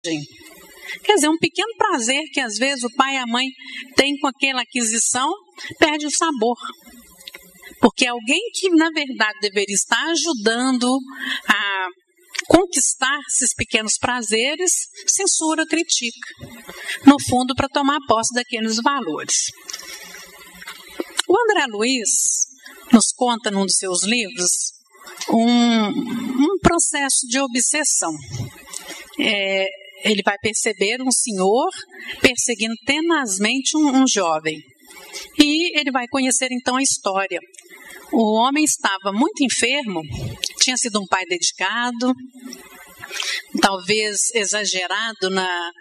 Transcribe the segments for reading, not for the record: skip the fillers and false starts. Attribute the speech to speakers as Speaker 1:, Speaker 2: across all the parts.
Speaker 1: vantagem. Quer dizer, um pequeno prazer que às vezes o pai e a mãe têm com aquela aquisição, perde o sabor. Porque alguém que na verdade deveria estar ajudando a conquistar esses pequenos prazeres, censura, critica. No fundo, para tomar posse daqueles valores. O André Luiz nos conta num dos seus livros um processo de obsessão. Ele vai perceber um senhor perseguindo tenazmente um jovem. E ele vai conhecer então a história. O homem estava muito enfermo, tinha sido um pai dedicado, talvez exagerado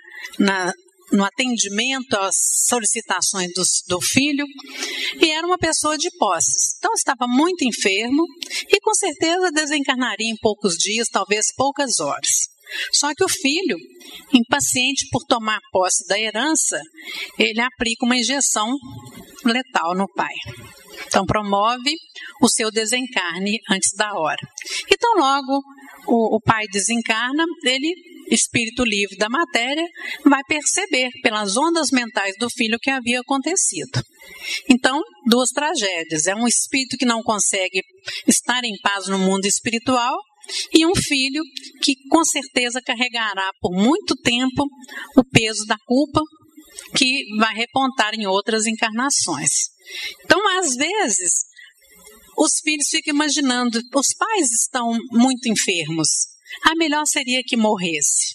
Speaker 1: no atendimento às solicitações do filho, e era uma pessoa de posses. Então estava muito enfermo e com certeza desencarnaria em poucos dias, talvez poucas horas. Só que o filho, impaciente por tomar posse da herança, ele aplica uma injeção letal no pai. Então promove o seu desencarne antes da hora. Então logo o pai desencarna, ele, espírito livre da matéria, vai perceber pelas ondas mentais do filho o que havia acontecido. Então, duas tragédias. É um espírito que não consegue estar em paz no mundo espiritual e um filho que com certeza carregará por muito tempo o peso da culpa que vai repontar em outras encarnações. Então, às vezes, os filhos ficam imaginando, os pais estão muito enfermos, melhor seria que morresse.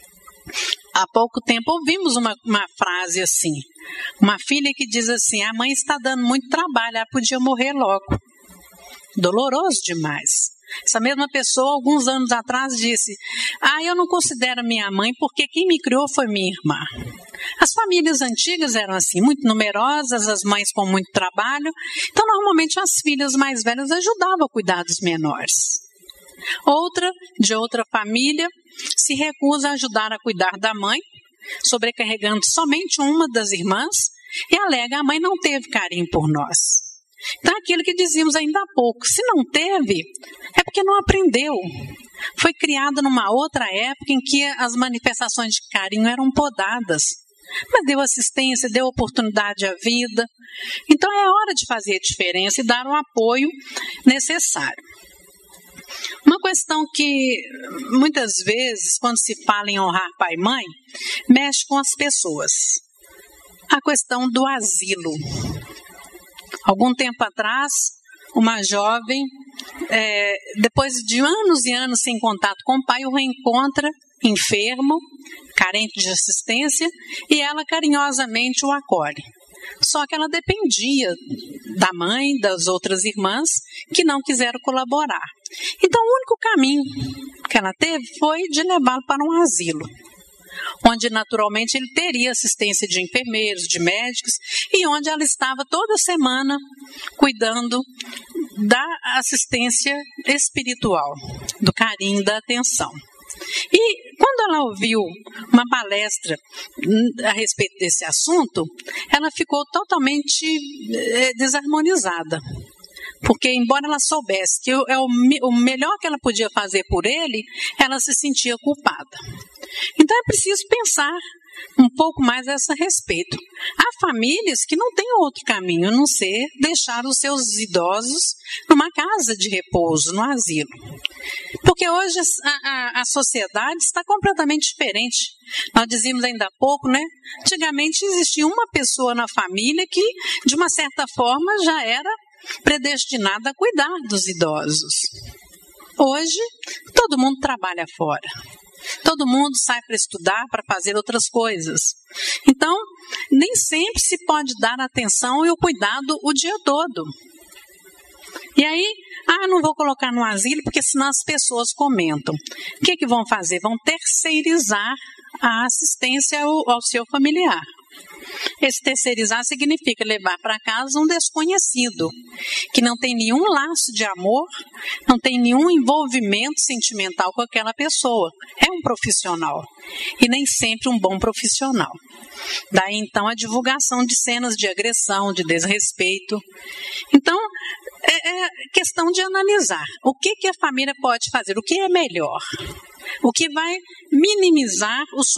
Speaker 1: Há pouco tempo ouvimos uma frase assim, uma filha que diz assim, a mãe está dando muito trabalho, ela podia morrer logo. Doloroso demais. Essa mesma pessoa, alguns anos atrás, disse, eu não considero minha mãe porque quem me criou foi minha irmã. As famílias antigas eram assim, muito numerosas, as mães com muito trabalho, então normalmente as filhas mais velhas ajudavam a cuidar dos menores. Outra, de outra família, se recusa a ajudar a cuidar da mãe, sobrecarregando somente uma das irmãs, e alega a mãe não teve carinho por nós. Então, aquilo que dizíamos ainda há pouco, se não teve, é porque não aprendeu. Foi criado numa outra época em que as manifestações de carinho eram podadas. Mas deu assistência, deu oportunidade à vida. Então, é hora de fazer a diferença e dar o apoio necessário. Uma questão que, muitas vezes, quando se fala em honrar pai e mãe, mexe com as pessoas. A questão do asilo. Algum tempo atrás, uma jovem, depois de anos e anos sem contato com o pai, o reencontra enfermo, carente de assistência, e ela carinhosamente o acolhe. Só que ela dependia da mãe, das outras irmãs, que não quiseram colaborar. Então, o único caminho que ela teve foi de levá-lo para um asilo, onde naturalmente ele teria assistência de enfermeiros, de médicos, e onde ela estava toda semana cuidando da assistência espiritual, do carinho, da atenção. E quando ela ouviu uma palestra a respeito desse assunto, ela ficou totalmente desarmonizada. Porque, embora ela soubesse que o melhor que ela podia fazer por ele, ela se sentia culpada. Então, é preciso pensar um pouco mais a esse respeito. Há famílias que não têm outro caminho a não ser deixar os seus idosos numa casa de repouso, no asilo. Porque hoje a sociedade está completamente diferente. Nós dizíamos ainda há pouco, né? Antigamente existia uma pessoa na família que, de uma certa forma, já era predestinada a cuidar dos idosos. Hoje, todo mundo trabalha fora. Todo mundo sai para estudar, para fazer outras coisas. Então, nem sempre se pode dar atenção e o cuidado o dia todo. E aí, não vou colocar no asilo porque senão as pessoas comentam. O que vão fazer? Vão terceirizar a assistência ao seu familiar. Esse terceirizar significa levar para casa um desconhecido, que não tem nenhum laço de amor, não tem nenhum envolvimento sentimental com aquela pessoa. É um profissional, e nem sempre um bom profissional. Daí, então, a divulgação de cenas de agressão, de desrespeito. Então, é questão de analisar o que a família pode fazer, o que é melhor, o que vai minimizar o